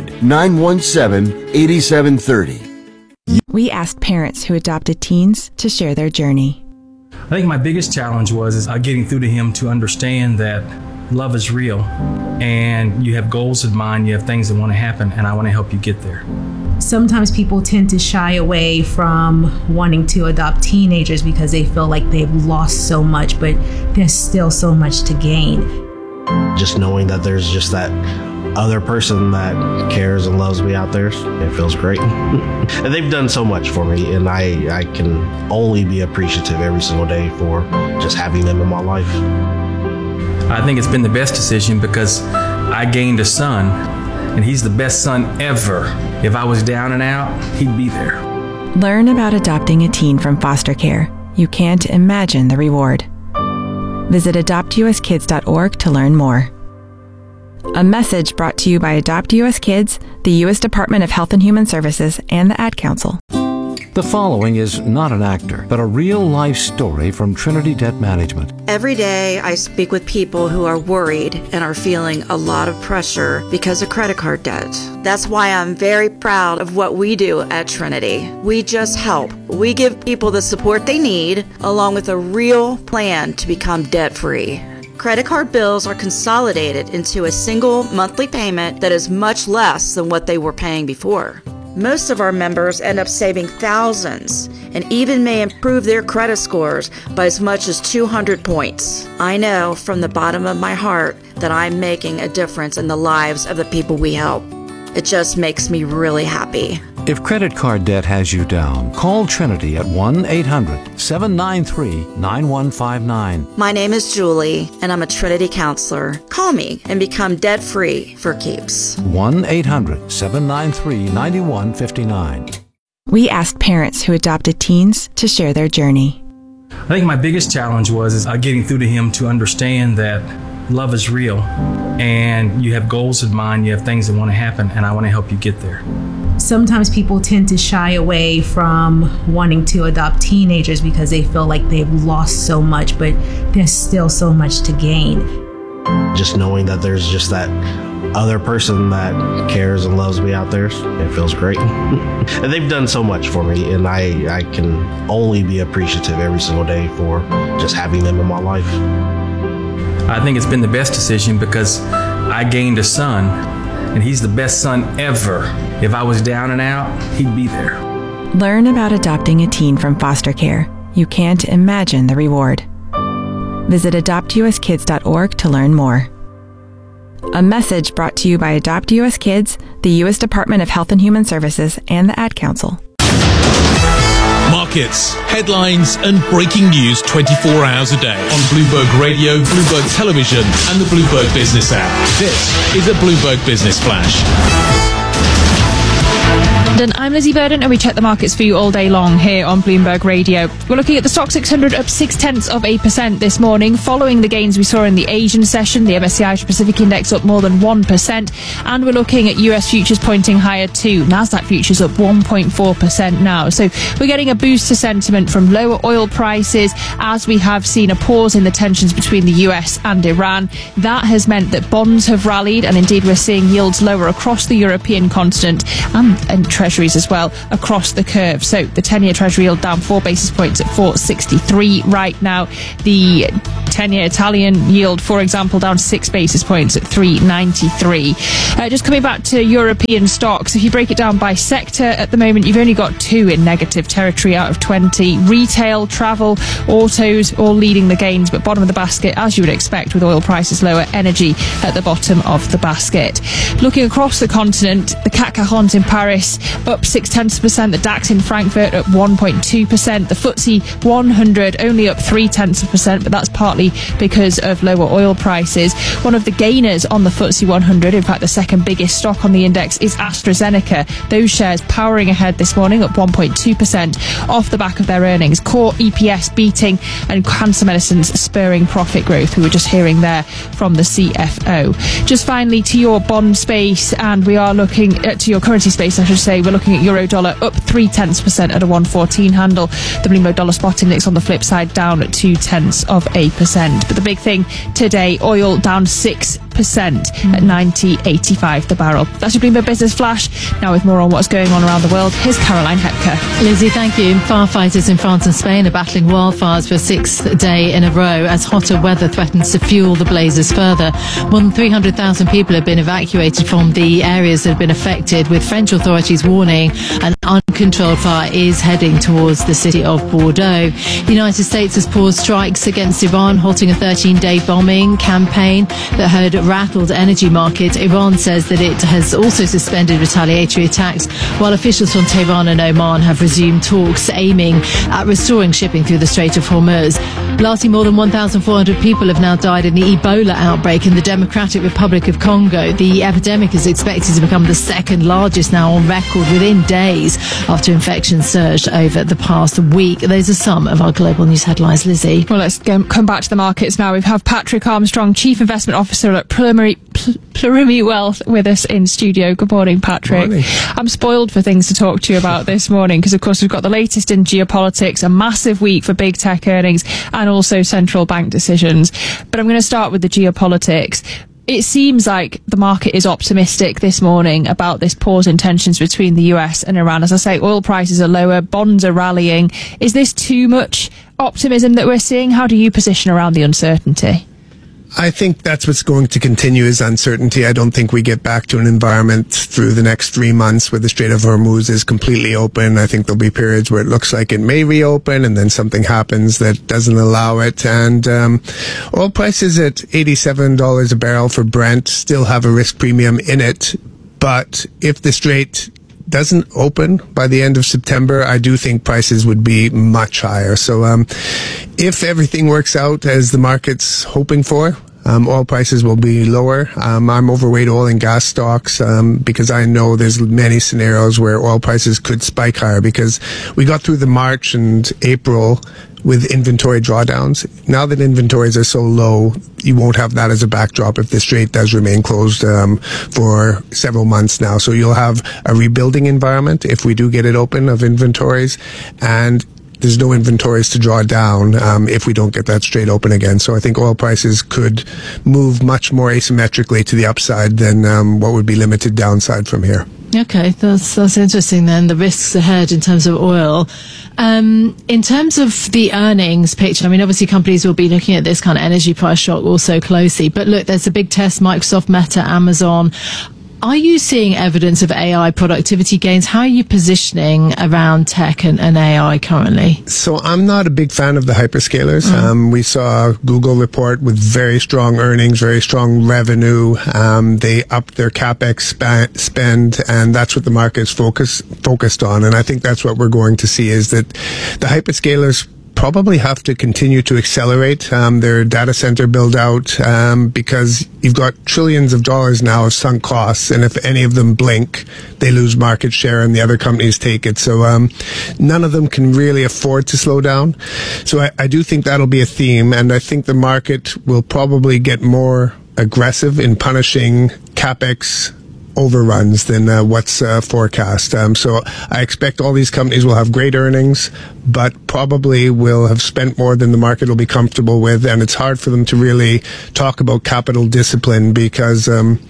800-917-8730. We asked parents who adopted teens to share their journey. I think my biggest challenge was getting through to him to understand that love is real and you have goals in mind, you have things that want to happen, and I want to help you get there. Sometimes people tend to shy away from wanting to adopt teenagers because they feel like they've lost so much, but there's still so much to gain. Just knowing that there's just that other person that cares and loves me out there, it feels great. And they've done so much for me, and I can only be appreciative every single day for just having them in my life. I think it's been the best decision because I gained a son, and he's the best son ever. If I was down and out, he'd be there. Learn about adopting a teen from foster care. You can't imagine the reward. Visit adoptuskids.org to learn more. A message brought to you by Adopt US Kids, the U.S. Department of Health and Human Services, and the Ad Council. The following is not an actor, but a real-life story from Trinity Debt Management. Every day I speak with people who are worried and are feeling a lot of pressure because of credit card debt. That's why I'm very proud of what we do at Trinity. We just help. We give people the support they need, along with a real plan to become debt-free. Credit card bills are consolidated into a single monthly payment that is much less than what they were paying before. Most of our members end up saving thousands and even may improve their credit scores by as much as 200 points. I know from the bottom of my heart that I'm making a difference in the lives of the people we help. It just makes me really happy. If credit card debt has you down, call Trinity at 1-800-793-9159. My name is Julie, and I'm a Trinity counselor. Call me and become debt-free for keeps. 1-800-793-9159. We asked parents who adopted teens to share their journey. I think my biggest challenge was getting through to him to understand that love is real and you have goals in mind, you have things that want to happen, and I want to help you get there. Sometimes people tend to shy away from wanting to adopt teenagers because they feel like they've lost so much, but there's still so much to gain. Just knowing that there's just that other person that cares and loves me out there, it feels great. And they've done so much for me, and I can only be appreciative every single day for just having them in my life. I think it's been the best decision because I gained a son, and he's the best son ever. If I was down and out, he'd be there. Learn about adopting a teen from foster care. You can't imagine the reward. Visit adoptuskids.org to learn more. A message brought to you by Adopt US Kids, the U.S. Department of Health and Human Services, and the Ad Council. Markets, headlines, and breaking news 24 hours a day on Bloomberg Radio, Bloomberg Television, and the Bloomberg Business app. This is a Bloomberg Business Flash. I'm Lizzie Burden, and we check the markets for you all day long here on Bloomberg Radio. We're looking at the Stock 600 up 0.6% this morning, following the gains we saw in the Asian session. The MSCI Asia Pacific Index up more than 1%, and we're looking at US futures pointing higher too. Nasdaq futures up 1.4% now. So we're getting a boost to sentiment from lower oil prices, as we have seen a pause in the tensions between the US and Iran. That has meant that bonds have rallied, and indeed we're seeing yields lower across the European continent and treasuries as well across the curve. So the 10-year treasury yield down 4 basis points at 4.63 right now. The 10-year Italian yield, for example, down 6 basis points at 3.93. Just coming back to European stocks, if you break it down by sector, at the moment you've only got 2 in negative territory out of 20. Retail, travel, autos, all leading the gains, but bottom of the basket, as you would expect with oil prices lower, energy at the bottom of the basket. Looking across the continent, the CAC 40 in Paris up 0.6%, the DAX in Frankfurt up 1.2%, the FTSE 100 only up 0.3%, but that's partly because of lower oil prices. One of the gainers on the FTSE 100, in fact the second biggest stock on the index, is AstraZeneca. Those shares powering ahead this morning, up 1.2% off the back of their earnings. Core EPS beating and cancer medicines spurring profit growth. We were just hearing there from the CFO. Just finally to your bond space, and we are looking at to your currency space, I should say. We're looking at euro dollar up 0.3% at a 114 handle. The Bloomberg dollar spot index on the flip side down at 0.2%. But the big thing today, oil down 6% at 90.85 the barrel. That's your Bloomberg Business Flash. Now with more on what's going on around the world, here's Caroline Hepker. Lizzie, thank you. Firefighters in France and Spain are battling wildfires for a 6th day in a row as hotter weather threatens to fuel the blazes further. More than 300,000 people have been evacuated from the areas that have been affected, with French authorities warning an uncontrolled fire is heading towards the city of Bordeaux. The United States has paused strikes against Iran, halting a 13-day bombing campaign that had rattled energy markets. Iran says that it has also suspended retaliatory attacks, while officials from Tehran and Oman have resumed talks aiming at restoring shipping through the Strait of Hormuz. Lastly, more than 1,400 people have now died in the Ebola outbreak in the Democratic Republic of Congo. The epidemic is expected to become the second largest now on record within days after infections surged over the past week. Those are some of our global news headlines, Lizzie. Well, let's come back to the markets now. We have Patrick Armstrong, Chief Investment Officer at Plurimi Wealth, with us in studio. Good morning, Patrick. Morning. I'm spoiled for things to talk to you about this morning because, of course, we've got the latest in geopolitics, a massive week for big tech earnings and also central bank decisions. But I'm going to start with the geopolitics. It seems like the market is optimistic this morning about this pause in tensions between the US and Iran. As I say, oil prices are lower, bonds are rallying. Is this too much optimism that we're seeing? How do you position around the uncertainty? I think that's what's going to continue is uncertainty. I don't think we get back to an environment through the next 3 months where the Strait of Hormuz is completely open. I think there'll be periods where it looks like it may reopen and then something happens that doesn't allow it. And oil prices at $87 a barrel for Brent still have a risk premium in it. But if the Strait doesn't open by the end of September, I do think prices would be much higher. So if everything works out as the market's hoping for, oil prices will be lower. I'm overweight oil and gas stocks because I know there's many scenarios where oil prices could spike higher because we got through the March and April with inventory drawdowns. Now that inventories are so low, you won't have that as a backdrop if the Strait does remain closed for several months now. So you'll have a rebuilding environment if we do get it open of inventories, and there's no inventories to draw down if we don't get that Strait open again. So I think oil prices could move much more asymmetrically to the upside than what would be limited downside from here. Okay, that's interesting then, the risks ahead in terms of oil. In terms of the earnings picture, I mean, obviously companies will be looking at this kind of energy price shock also closely. But look, there's a big test, Microsoft, Meta, Amazon. Are you seeing evidence of AI productivity gains? How are you positioning around tech and AI currently? So I'm not a big fan of the hyperscalers. We saw Google report with very strong earnings, very strong revenue. They upped their CapEx spend, and that's what the market's focused on. And I think that's what we're going to see is that the hyperscalers probably have to continue to accelerate their data center build out because you've got trillions of dollars now of sunk costs, and if any of them blink, they lose market share and the other companies take it. So none of them can really afford to slow down. So I do think that'll be a theme, and I think the market will probably get more aggressive in punishing CapEx overruns than what's forecast. So I expect all these companies will have great earnings, but probably will have spent more than the market will be comfortable with, and it's hard for them to really talk about capital discipline because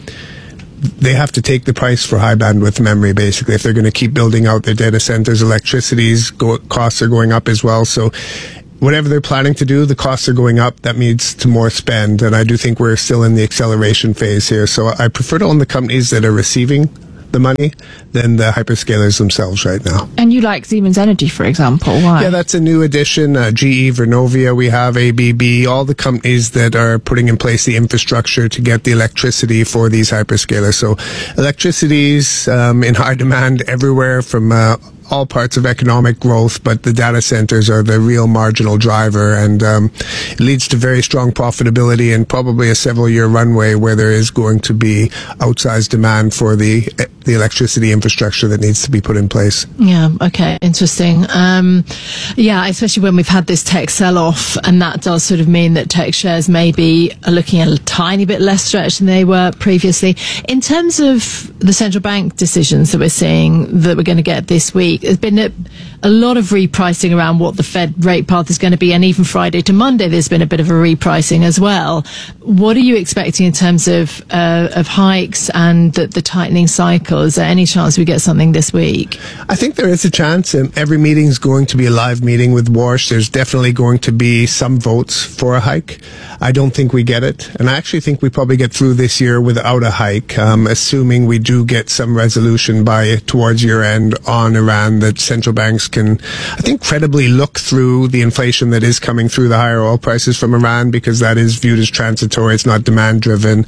they have to take the price for high bandwidth memory, basically, if they're going to keep building out their data centers. Electricity's costs are going up as well. So whatever they're planning to do, the costs are going up. That leads to more spend. And I do think we're still in the acceleration phase here. So I prefer to own the companies that are receiving the money than the hyperscalers themselves right now. And you like Siemens Energy, for example. Why? Yeah, that's a new addition. GE, Vernovia, we have ABB, all the companies that are putting in place the infrastructure to get the electricity for these hyperscalers. So electricity's in high demand everywhere from all parts of economic growth, but the data centers are the real marginal driver, and it leads to very strong profitability and probably a several-year runway where there is going to be outsized demand for the electricity infrastructure that needs to be put in place. Yeah, okay, interesting. Yeah, especially when we've had this tech sell-off, and that does sort of mean that tech shares maybe are looking a tiny bit less stretched than they were previously. In terms of the central bank decisions that we're seeing that we're going to get this week, there's been a lot of repricing around what the Fed rate path is going to be, and even Friday to Monday there's been a bit of a repricing as well. What are you expecting in terms of hikes and the tightening cycle? Is there any chance we get something this week? I think there is a chance. Every meeting is going to be a live meeting with Warsh. There's definitely going to be some votes for a hike. I don't think we get it, and I actually think we probably get through this year without a hike, assuming we do get some resolution by towards year end on Iran, that central banks can, I think, credibly look through the inflation that is coming through the higher oil prices from Iran, because that is viewed as transitory. It's not demand driven.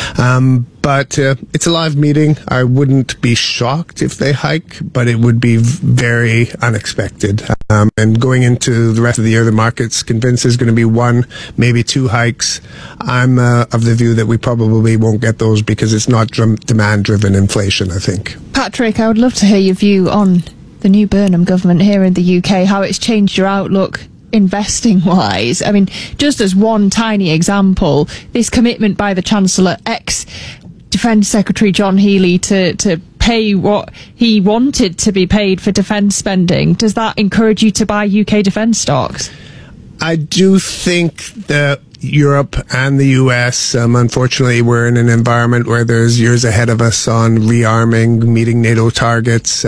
But it's a live meeting. I wouldn't be shocked if they hike, but it would be very unexpected. And going into the rest of the year, the market's convinced there's going to be one, maybe two hikes. I'm of the view that we probably won't get those because it's not demand-driven inflation, I think. Patrick, I would love to hear your view on the new Burnham government here in the UK, how it's changed your outlook investing wise. I mean, just as one tiny example, this commitment by the Chancellor, ex-Defence Secretary John Healey, to pay what he wanted to be paid for defence spending, does that encourage you to buy UK defence stocks? I do think that Europe and the US, unfortunately, we're in an environment where there's years ahead of us on rearming, meeting NATO targets.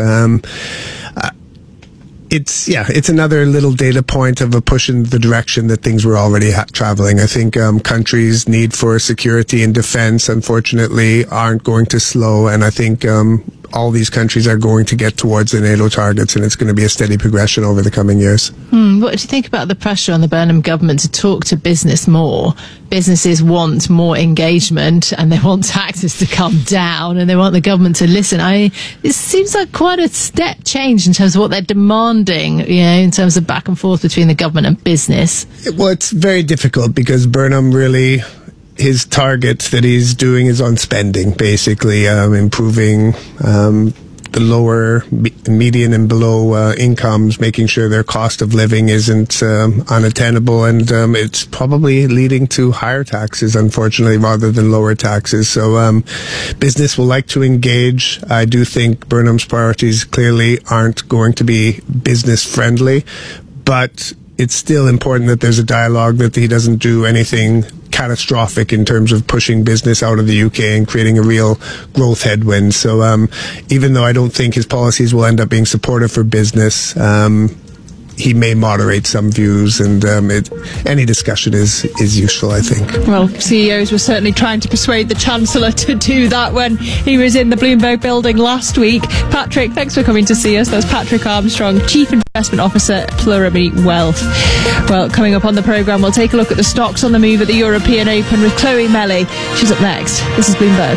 It's another little data point of a push in the direction that things were already traveling. I think countries' need for security and defense, unfortunately, aren't going to slow, and I think all these countries are going to get towards the NATO targets, and it's going to be a steady progression over the coming years. What do you think about the pressure on the Burnham government to talk to business more? Businesses want more engagement, and they want taxes to come down, and they want the government to listen. It seems like quite a step change in terms of what they're demanding, in terms of back and forth between the government and business. Well, it's very difficult because Burnham really, his target that he's doing is on spending, basically, improving the lower, median and below incomes, making sure their cost of living isn't unattainable, and it's probably leading to higher taxes, unfortunately, rather than lower taxes. So business will like to engage. I do think Burnham's priorities clearly aren't going to be business friendly, but it's still important that there's a dialogue, that he doesn't do anything catastrophic in terms of pushing business out of the UK and creating a real growth headwind. So even though I don't think his policies will end up being supportive for business, he may moderate some views, and any discussion is useful, I think. Well, CEOs were certainly trying to persuade the Chancellor to do that when he was in the Bloomberg building last week. Patrick, thanks for coming to see us. That's Patrick Armstrong, Chief Investment Officer at Pluribly Wealth. Well, coming up on the programme, we'll take a look at the stocks on the move at the European Open with Chloe Melly. She's up next. This is Bloomberg.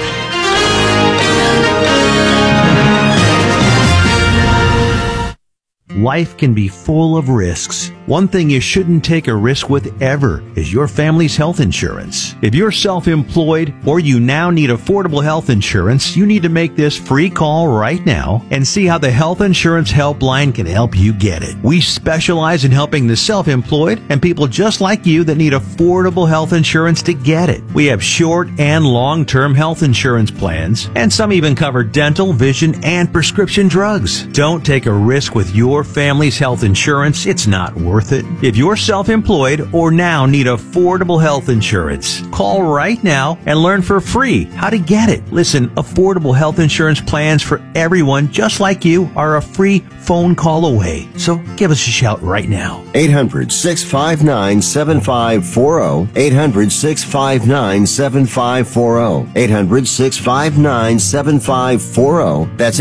Life can be full of risks. One thing you shouldn't take a risk with ever is your family's health insurance. If you're self-employed or you now need affordable health insurance, you need to make this free call right now and see how the Health Insurance Helpline can help you get it. We specialize in helping the self-employed and people just like you that need affordable health insurance to get it. We have short and long-term health insurance plans, and some even cover dental, vision, and prescription drugs. Don't take a risk with your family's health insurance. It's not worth worth it? If you're self-employed or now need affordable health insurance, call right now and learn for free how to get it. Listen, affordable health insurance plans for everyone just like you are a free phone call away. So give us a shout right now. 800-659-7540. 800-659-7540. 800-659-7540. That's